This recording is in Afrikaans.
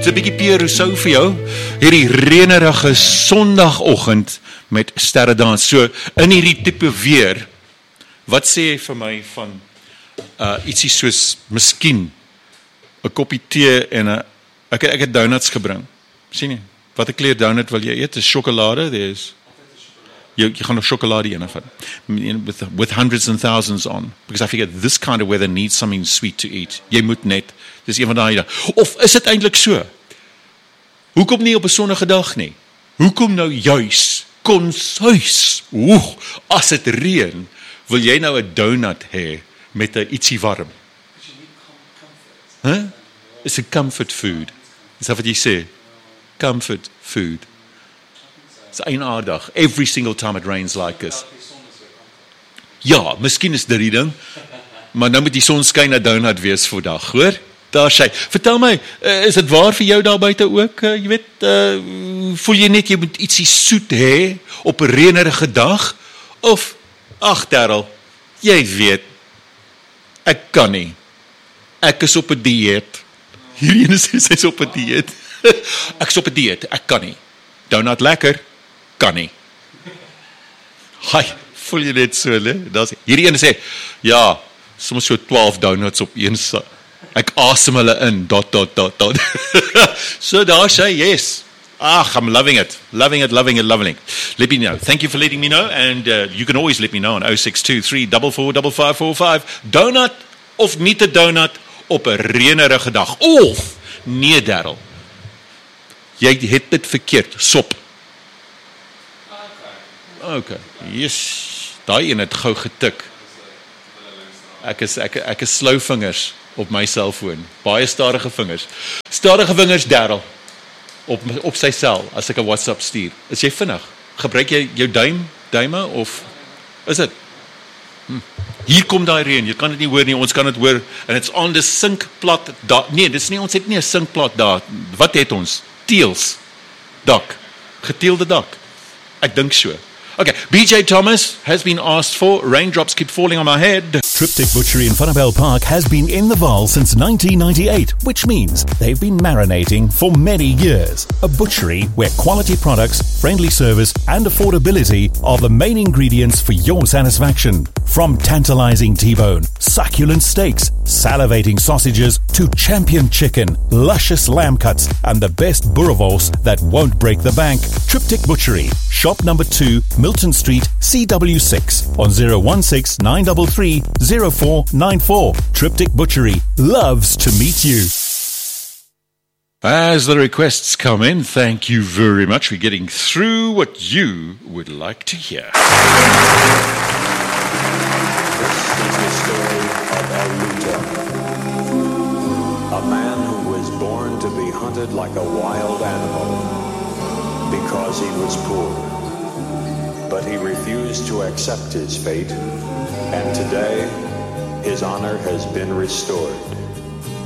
Dis 'n bietjie Pierre Rousseau vir jou, hierdie reënerige Sondagoggend met sterredans. So, in hierdie tipe weer, wat sê jy vir my van ietsie soos, miskien, 'n koppie tee en ek het donuts gebring. Sien jy, wat 'n kleur donut wil jy eet? Is sjokolade, jy gaan nog sjokolade ene vat, with hundreds and thousands on, because I figure this kind of weather needs something sweet to eat. Jy moet net, dis een van daai, of is dit eintlik so? Hoekom nie op 'n sonnige dag nie? Hoekom nou juis, konsuis, as dit reën, wil jy nou 'n donut hê, met 'n ietsie warm? Huh? It's a comfort food. Is dat wat jy sê? Comfort food. It's eienaardig. Every single time it rains like this. Ja, miskien is dit die ding, maar nou moet die son skyn 'n donut wees vandag, hoor? Daar sê, vertel my, is dit waar vir jou daar buite ook? Jy weet, voel jy net jy moet ietsie soet hê op 'n reënerige dag? Of, ag Darryl, jy weet, ek kan nie. Ek is op 'n dieet. Hierdie ene sê sy's op 'n dieet. Ek is op 'n dieet, ek kan nie. Donut lekker, kan nie. Hi, voel jy net so, né? Hierdie ene sê, ja, soms so 12 donuts op een sak. Ek asem hulle in, ... So daar sê, yes. I'm loving it. Loving it. Let me know. Thank you for letting me know, and you can always let me know on 0623 445545. Donut of nie 'n donut op 'n reënerige dag. Of, nee Darryl, jy het dit verkeerd, sop. Okay, yes, daai een het gou getik. Ek is slou vingers op my selfoon, baie stadige vingers. Stadige vingers Darryl, op sy sel, as ek 'n WhatsApp stuur. Is jy vinnig? Gebruik jy jou duime, of is dit? Hier kom daai reën, jy kan dit nie hoor nie, ons kan dit hoor, en it's on the sinkplat daar, nee, ons het nie 'n sinkplat daar, wat het ons? Teels, dak, geteelde dak, ek dink so. Okay, BJ Thomas has been asked for, raindrops keep falling on my head. Triptych Butchery in Funnabell Park has been in the Vaal since 1998, which means they've been marinating for many years. A butchery where quality products, friendly service and affordability are the main ingredients for your satisfaction. From tantalizing T-bone, succulent steaks, salivating sausages to champion chicken, luscious lamb cuts and the best boerewors that won't break the bank. Triptych Butchery, shop number 2, Milton Street, CW6 on 016 933 0494. Triptych Butchery loves to meet you. As the requests come in, thank you very much. We're getting through what you would like to hear. This is the story of Aluta, a man who was born to be hunted like a wild animal because he was poor. But he refused to accept his fate, and today his honor has been restored.